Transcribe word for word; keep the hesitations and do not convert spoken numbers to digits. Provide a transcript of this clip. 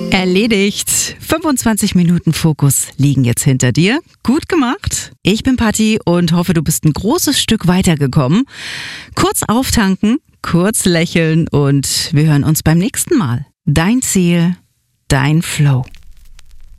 Erledigt. fünfundzwanzig Minuten Fokus liegen jetzt hinter dir. Gut gemacht. Ich bin Patti und hoffe, du bist ein großes Stück weitergekommen. Kurz auftanken, kurz lächeln und wir hören uns beim nächsten Mal. Dein Ziel, dein Flow.